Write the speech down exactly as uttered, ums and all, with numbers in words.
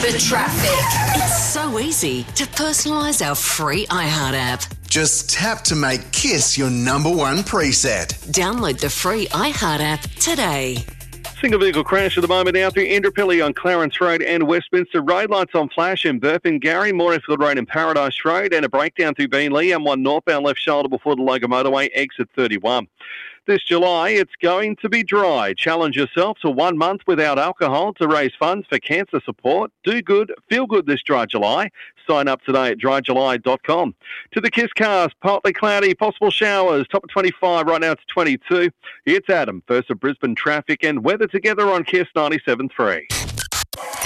The traffic. It's so easy to personalise our free iHeart app. Just tap to make KISS your number one preset. Download the free iHeart app today. Single vehicle crash at the moment out through Indooroopilly on Clarence Road and Westminster. Road lights on flash in Burpengary, Morrisfield Road and Paradise Road, and a breakdown through Beenleigh, M one northbound left shoulder before the Logan Motorway, exit thirty-one. This July, it's going to be dry. Challenge yourself to one month without alcohol to raise funds for cancer support. Do good, feel good this dry July. Sign up today at dry july dot com. To the KISS cars, partly cloudy, possible showers, top of twenty-five, right now to twenty-two. It's Adam, first of Brisbane traffic and weather together on KISS ninety-seven point three.